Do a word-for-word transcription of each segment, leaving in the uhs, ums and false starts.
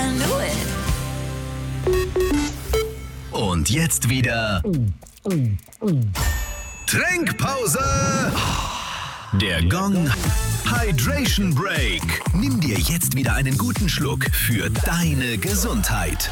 can do it. Und jetzt wieder Trinkpause. Der Gong Hydration Break. Nimm dir jetzt wieder einen guten Schluck für deine Gesundheit.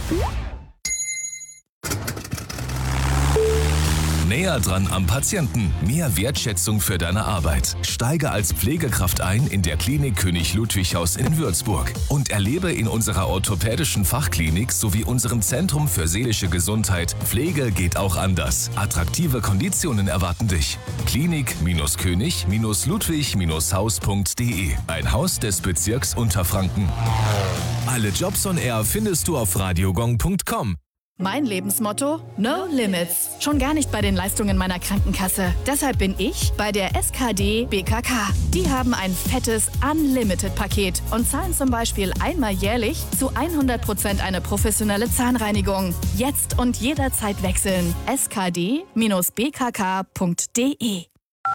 Näher dran am Patienten. Mehr Wertschätzung für deine Arbeit. Steige als Pflegekraft ein in der Klinik König Ludwig Haus in Würzburg und erlebe in unserer orthopädischen Fachklinik sowie unserem Zentrum für seelische Gesundheit Pflege geht auch anders. Attraktive Konditionen erwarten dich. Klinik-König Ludwig Haus punkt de. Ein Haus des Bezirks Unterfranken. Alle Jobs on Air findest du auf radiogong punkt com. Mein Lebensmotto? No Limits. Schon gar nicht bei den Leistungen meiner Krankenkasse. Deshalb bin ich bei der S K D B K K. Die haben ein fettes Unlimited-Paket und zahlen zum Beispiel einmal jährlich zu hundert Prozent eine professionelle Zahnreinigung. Jetzt und jederzeit wechseln. S K D B K K punkt de.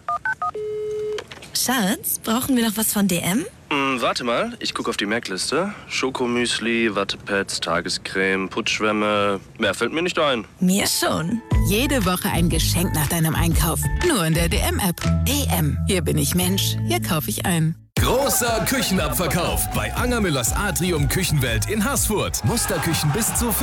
Schatz, brauchen wir noch was von D M? Hm, warte mal, ich gucke auf die Merkliste. Schokomüsli, Wattepads, Tagescreme, Putzschwämme. Mehr fällt mir nicht ein. Mir schon. Jede Woche ein Geschenk nach deinem Einkauf. Nur in der D M-App. D M. Hier bin ich Mensch. Hier kaufe ich ein. Großer Küchenabverkauf bei Angermüllers Atrium Küchenwelt in Haßfurt. Musterküchen bis zu